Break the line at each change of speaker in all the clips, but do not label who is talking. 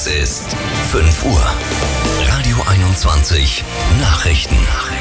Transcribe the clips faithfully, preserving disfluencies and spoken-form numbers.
Es ist fünf Uhr. Radio einundzwanzig Nachrichten.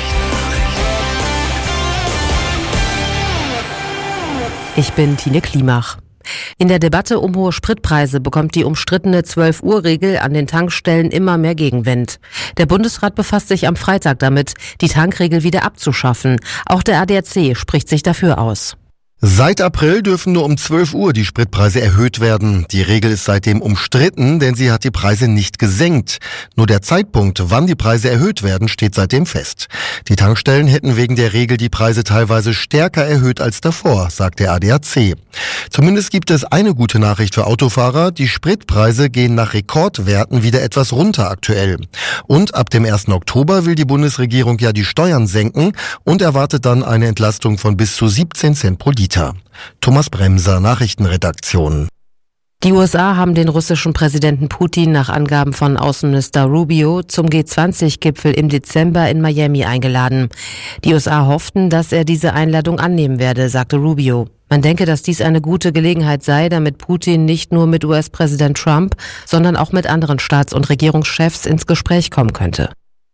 Ich bin Tine Klimach. In der Debatte um hohe Spritpreise bekommt die umstrittene zwölf Uhr Regel an den Tankstellen immer mehr Gegenwind. Der Bundesrat befasst sich am Freitag damit, die Tankregel wieder abzuschaffen. Auch der A D A C spricht sich dafür aus.
Seit April dürfen nur um zwölf Uhr die Spritpreise erhöht werden. Die Regel ist seitdem umstritten, denn sie hat die Preise nicht gesenkt. Nur der Zeitpunkt, wann die Preise erhöht werden, steht seitdem fest. Die Tankstellen hätten wegen der Regel die Preise teilweise stärker erhöht als davor, sagt der A D A C. Zumindest gibt es eine gute Nachricht für Autofahrer. Die Spritpreise gehen nach Rekordwerten wieder etwas runter aktuell. Und ab dem ersten Oktober will die Bundesregierung ja die Steuern senken und erwartet dann eine Entlastung von bis zu siebzehn Cent pro Liter. Thomas Bremser, Nachrichtenredaktion.
Die U S A haben den russischen Präsidenten Putin nach Angaben von Außenminister Rubio zum G zwanzig Gipfel im Dezember in Miami eingeladen. Die U S A hofften, dass er diese Einladung annehmen werde, sagte Rubio. Man denke, dass dies eine gute Gelegenheit sei, damit Putin nicht nur mit U S-Präsident Trump, sondern auch mit anderen Staats- und Regierungschefs ins Gespräch kommen könnte.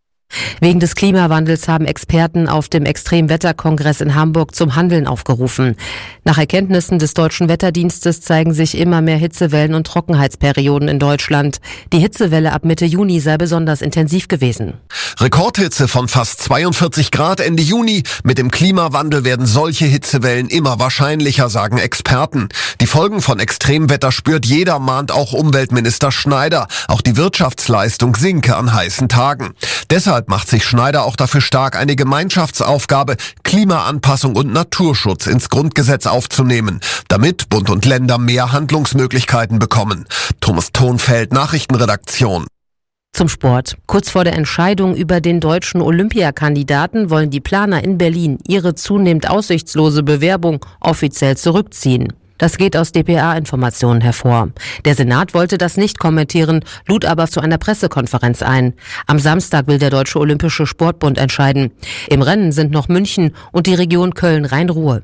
Wegen des Klimawandels haben Experten auf dem Extremwetterkongress in Hamburg zum Handeln aufgerufen. Nach Erkenntnissen des Deutschen Wetterdienstes zeigen sich immer mehr Hitzewellen und Trockenheitsperioden in Deutschland. Die Hitzewelle ab Mitte Juni sei besonders intensiv gewesen.
Rekordhitze von fast zweiundvierzig Grad Ende Juni. Mit dem Klimawandel werden solche Hitzewellen immer wahrscheinlicher, sagen Experten. Die Folgen von Extremwetter spürt jeder, mahnt auch Umweltminister Schneider. Auch die Wirtschaftsleistung sinke an heißen Tagen. Deshalb macht sich Schneider auch dafür stark, eine Gemeinschaftsaufgabe, Klimaanpassung und Naturschutz ins Grundgesetz aufzunehmen, damit Bund und Länder mehr Handlungsmöglichkeiten bekommen. Thomas Thonfeld, Nachrichtenredaktion.
Zum Sport. Kurz vor der Entscheidung über den deutschen Olympiakandidaten wollen die Planer in Berlin ihre zunehmend aussichtslose Bewerbung offiziell zurückziehen. Das geht aus D P A-Informationen hervor. Der Senat wollte das nicht kommentieren, lud aber zu einer Pressekonferenz ein. Am Samstag will der Deutsche Olympische Sportbund entscheiden. Im Rennen sind noch München und die Region Köln-Rhein-Ruhr.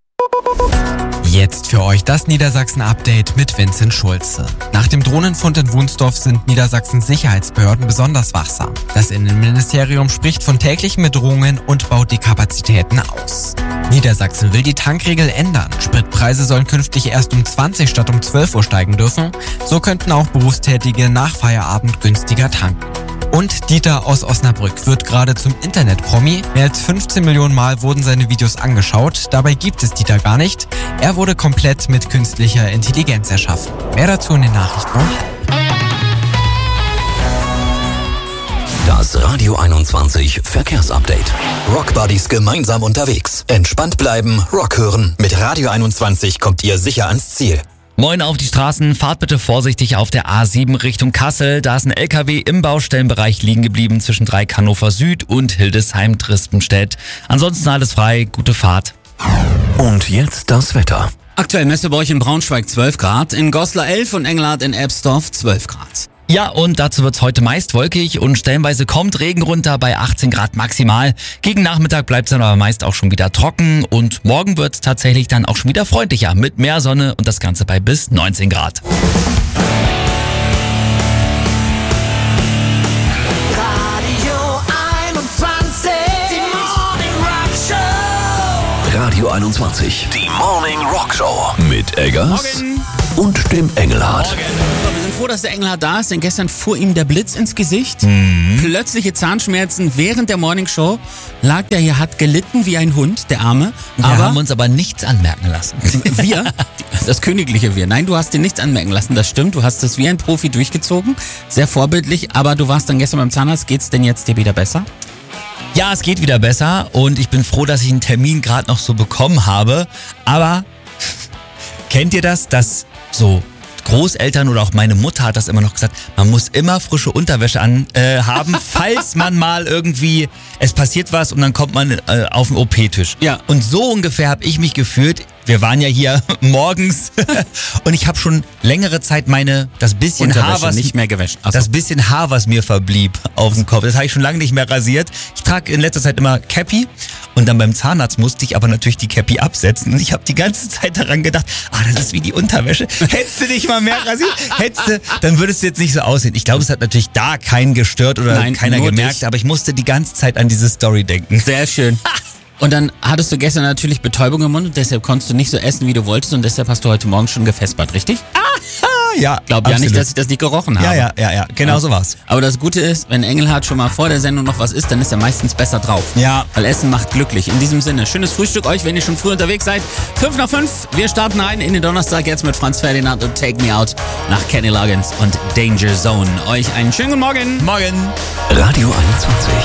Jetzt für euch das Niedersachsen-Update mit Vincent Schulze. Nach dem Drohnenfund in Wunsdorf sind Niedersachsens Sicherheitsbehörden besonders wachsam. Das Innenministerium spricht von täglichen Bedrohungen und baut die Kapazitäten aus. Niedersachsen will die Tankregel ändern. Spritpreise sollen künftig erst um zwanzig statt um zwölf Uhr steigen dürfen. So könnten auch Berufstätige nach Feierabend günstiger tanken. Und Dieter aus Osnabrück wird gerade zum Internet-Promi. Mehr als fünfzehn Millionen Mal wurden seine Videos angeschaut. Dabei gibt es Dieter gar nicht. Er wurde komplett mit künstlicher Intelligenz erschaffen. Mehr dazu in den Nachrichten.
Das Radio einundzwanzig Verkehrsupdate. Rockbuddies gemeinsam unterwegs. Entspannt bleiben, Rock hören. Mit Radio einundzwanzig kommt ihr sicher ans Ziel.
Moin auf die Straßen, fahrt bitte vorsichtig auf der A sieben Richtung Kassel. Da ist ein L K W im Baustellenbereich liegen geblieben zwischen Dreieck Hannover Süd und Hildesheim-Tristenstedt. Ansonsten alles frei, gute Fahrt.
Und jetzt das Wetter.
Aktuell messen bei euch in Braunschweig zwölf Grad, in Goslar elf und Engelhardt in Ebsdorf zwölf Grad.
Ja, und dazu wird's heute meist wolkig und stellenweise kommt Regen runter bei achtzehn Grad maximal. Gegen Nachmittag bleibt's dann aber meist auch schon wieder trocken und morgen wird's tatsächlich dann auch schon wieder freundlicher mit mehr Sonne und das Ganze bei bis neunzehn Grad.
Radio einundzwanzig, die Morning Rock Show. Radio einundzwanzig, die Morning Rock Show mit Eggers
Morgen.
Und dem Engelhardt.
Morgen. Wir sind froh, dass der Engelhardt da ist, denn gestern fuhr ihm der Blitz ins Gesicht.
Mhm.
Plötzliche Zahnschmerzen während der Morningshow. Lag der hier, hat gelitten wie ein Hund, der Arme.
Wir
aber
haben uns aber nichts anmerken lassen.
wir, das königliche Wir. Nein, du hast dir nichts anmerken lassen, das stimmt. Du hast es wie ein Profi durchgezogen. Sehr vorbildlich, aber du warst dann gestern beim Zahnarzt. Geht's denn jetzt dir wieder besser?
Ja, es geht wieder besser und ich bin froh, dass ich einen Termin gerade noch so bekommen habe. Aber kennt ihr das, dass so Großeltern oder auch meine Mutter hat das immer noch gesagt, man muss immer frische Unterwäsche an äh, haben, falls man mal irgendwie, es passiert was und dann kommt man äh, auf den O P-Tisch.
Ja.
Und so ungefähr habe ich mich gefühlt. wir waren ja hier morgens und ich habe schon längere Zeit meine, das bisschen Haar, was
nicht mehr gewaschen. Ach so.
Das bisschen Haar, was mir verblieb auf dem Kopf, das habe ich schon lange nicht mehr rasiert. Ich trage in letzter Zeit immer Cappy und dann beim Zahnarzt musste ich aber natürlich die Cappy absetzen und ich habe die ganze Zeit daran gedacht, ah, das ist wie die Unterwäsche. Hättest du dich mal mehr rasiert, hättest du, dann würdest du jetzt nicht so aussehen. Ich glaube, es hat natürlich da keinen gestört oder
Nein,
keiner
nur
gemerkt,
dich.
aber ich musste die ganze Zeit an diese Story denken.
Sehr schön. Und dann hattest du gestern natürlich Betäubung im Mund und deshalb konntest du nicht so essen, wie du wolltest und deshalb hast du heute Morgen schon gefespert, richtig?
Ja,
Glaub ja
absolut.
nicht, dass ich das nicht gerochen habe.
Ja, ja, ja, ja, genau so war's.
Aber das Gute ist, wenn Engelhardt schon mal vor der Sendung noch was isst, dann ist er meistens besser drauf.
Ja.
Weil Essen macht glücklich. In diesem Sinne, schönes Frühstück euch, wenn ihr schon früh unterwegs seid. Fünf nach fünf, wir starten ein in den Donnerstag jetzt mit Franz Ferdinand und Take Me Out nach Kenny Loggins und Danger Zone. Euch einen schönen guten Morgen.
Morgen.
Radio einundzwanzig.